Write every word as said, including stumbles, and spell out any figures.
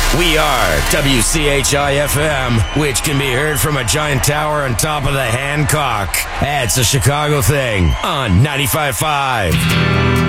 We are W C H I F M, which can be heard from a giant tower on top of the Hancock. That's a Chicago thing on ninety-five point five.